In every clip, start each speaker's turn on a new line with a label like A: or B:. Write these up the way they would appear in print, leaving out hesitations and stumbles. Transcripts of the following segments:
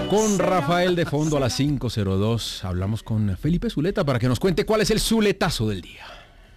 A: Con Rafael de fondo a las 5:02 hablamos con Felipe Zuleta para que nos cuente cuál es el zuletazo del día.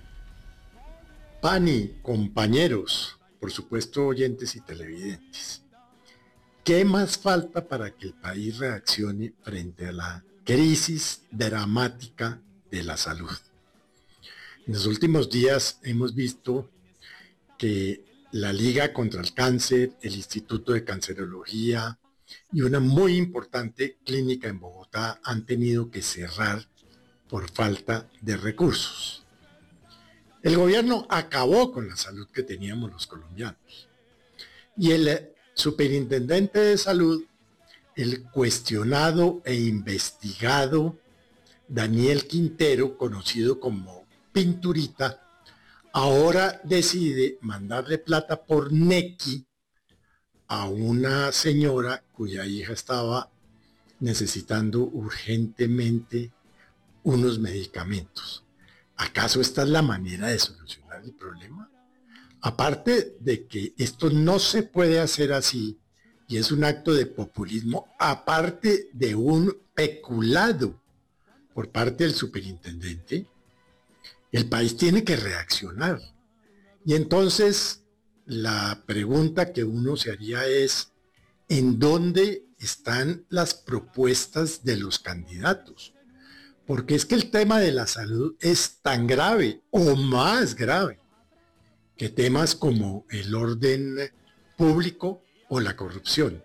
B: Pani, compañeros, por supuesto oyentes y televidentes, ¿qué más falta para que el país reaccione frente a la crisis dramática de la salud? En los últimos días hemos visto que la Liga contra el Cáncer, el Instituto de Cancerología y una muy importante clínica en Bogotá han tenido que cerrar por falta de recursos. El gobierno acabó con la salud que teníamos los colombianos. Y el superintendente de salud, el cuestionado e investigado Daniel Quintero, conocido como Pinturita, ahora decide mandarle plata por Nequi a una señora cuya hija estaba necesitando urgentemente unos medicamentos. ¿Acaso esta es la manera de solucionar el problema? Aparte de que esto no se puede hacer así y es un acto de populismo, aparte de un peculado por parte del superintendente, el país tiene que reaccionar. Y entonces la pregunta que uno se haría es, ¿en dónde están las propuestas de los candidatos? Porque es que el tema de la salud es tan grave o más grave que temas como el orden público o la corrupción.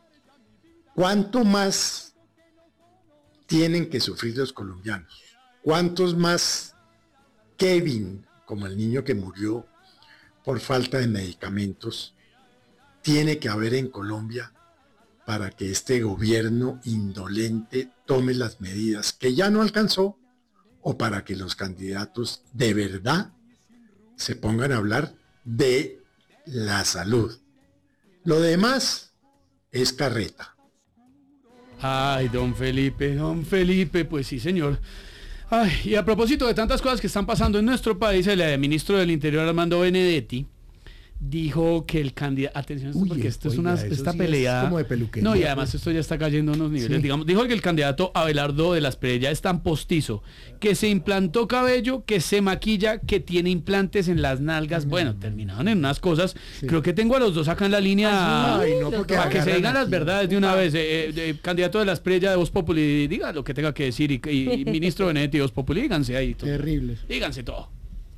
B: ¿Cuánto más tienen que sufrir los colombianos? ¿Cuántos más Kevin, como el niño que murió por falta de medicamentos, tiene que haber en Colombia para que este gobierno indolente tome las medidas que ya no alcanzó, o para que los candidatos de verdad se pongan a hablar de la salud? Lo demás es carreta.
C: Ay, don Felipe, pues sí, señor. Ay, y a propósito de tantas cosas que están pasando en nuestro país, el ministro del Interior, Armando Benedetti, dijo que el candidato, atención, porque esto es esta sí pelea,
D: es como de peluquería.
C: No, y además esto ya está cayendo a unos niveles, sí. Digamos, dijo que el candidato Abelardo de las Pérez es tan postizo, que se implantó cabello, que se maquilla, que tiene implantes en las nalgas. Bueno, terminaron en unas cosas. Sí. Creo que tengo a los dos acá en la línea.
D: Ay, no,
C: para que se digan las verdades de una vez. Candidato de las Pérez de Voz Populi, diga lo que tenga que decir, y ministro Benedetti de Voz Populi, díganse ahí todo.
D: Terrible.
C: Díganse todo.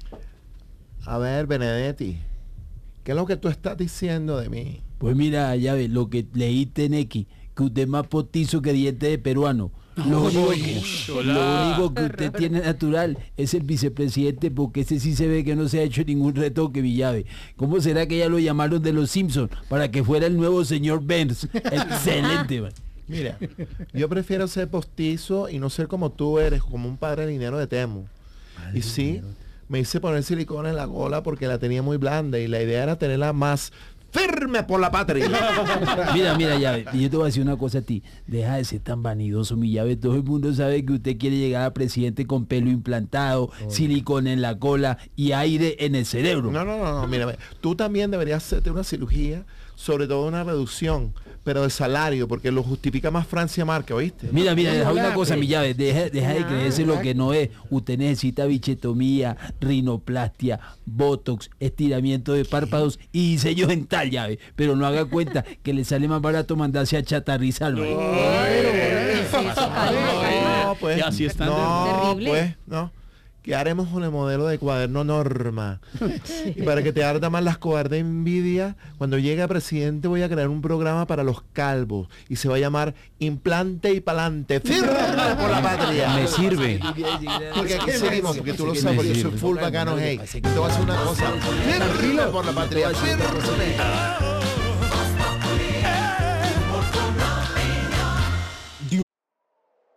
E: A ver, Benedetti, ¿qué es lo que tú estás diciendo de mí?
F: Pues mira, ya ves, lo que leíste en X, que usted es más postizo que diente de peruano. Lo único que usted tiene natural es el vicepresidente, porque ese sí se ve que no se ha hecho ningún retoque, Villave. ¿Cómo será que ya lo llamaron de los Simpsons para que fuera el nuevo señor Burns? Excelente, man.
E: Mira, yo prefiero ser postizo y no ser como tú eres, como un padre dinero de Temo. Y sí, me hice poner silicona en la cola porque la tenía muy blanda y la idea era tenerla más firme por la patria.
F: Mira, Llave, y yo te voy a decir una cosa a ti. Deja de ser tan vanidoso, mi Llave. Todo el mundo sabe que usted quiere llegar a presidente con pelo implantado, silicona en la cola y aire en el cerebro.
E: No, mira, tú también deberías hacerte una cirugía, sobre todo una reducción, pero de salario, porque lo justifica más Francia Márquez, ¿oíste?
F: Mira, deja una cosa, mi Llave, deja de creerse lo que no es. Usted necesita bichetomía, rinoplastia, botox, estiramiento de párpados y diseño dental, Llave, pero no haga cuenta que le sale más barato mandarse a chatarrizarlo.
E: No, pues,
C: y así están
E: no. ¿Qué haremos con el modelo de cuaderno Norma? Y para que te arda más las cobarde envidia, cuando llegue a presidente voy a crear un programa para los calvos y se va a llamar Implante y Palante. ¡Firme por la patria!
F: Me sirve.
E: Porque aquí seguimos, porque tú lo sabes, porque soy full bacano, hey. Te voy a hacer una cosa. ¡Firme por la patria! ¡Firme!